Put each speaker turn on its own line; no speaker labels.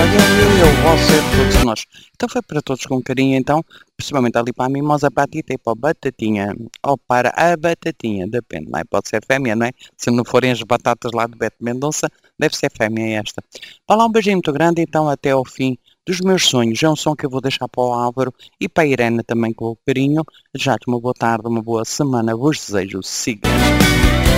você, todos nós. Então foi para todos com carinho, então, principalmente ali para a mimosa, para a Tita e para a batatinha, ou para a batatinha, depende, não é? Pode ser fêmea, não é? Se não forem as batatas lá de Beto Mendonça, deve ser fêmea esta. Vá lá, um beijinho muito grande, então, até ao fim dos meus sonhos. É um som que eu vou deixar para o Álvaro e para a Irene também com carinho. Já-te uma boa tarde, uma boa semana, vos desejo. Siga.